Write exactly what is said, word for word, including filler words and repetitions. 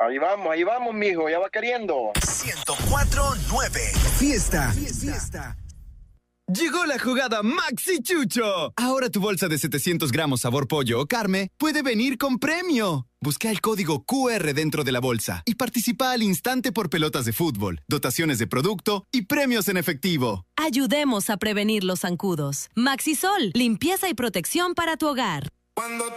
Ahí vamos, ahí vamos, mijo, ya va queriendo. ciento cuatro punto nueve. Fiesta. Fiesta. Llegó la jugada Maxi Chucho. Ahora tu bolsa de setecientos gramos sabor pollo o carne puede venir con premio. Busca el código Q R dentro de la bolsa y participa al instante por pelotas de fútbol, dotaciones de producto y premios en efectivo. Ayudemos a prevenir los zancudos. Maxisol, limpieza y protección para tu hogar. Cuando